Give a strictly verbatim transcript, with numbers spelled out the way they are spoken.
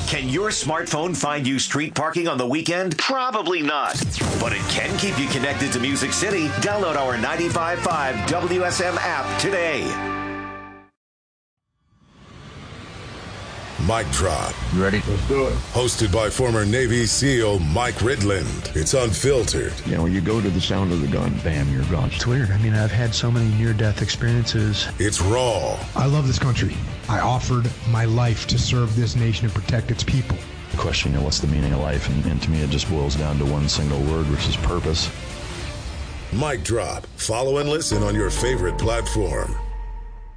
Can your smartphone find you street parking on the weekend? Probably not. But it can keep you connected to Music City. Download our ninety-five point five W S M app today. Mic Drop. You ready? Let's do it. Hosted by former Navy SEAL Mike Ridland. It's unfiltered. You know, when you go to the sound of the gun, bam, you're gone. It's weird. I mean, I've had so many near-death experiences. It's raw. I love this country. I offered my life to serve this nation and protect its people. Question, you know, what's the meaning of life? And, and to me, it just boils down to one single word, which is purpose. Mic Drop. Follow and listen on your favorite platform.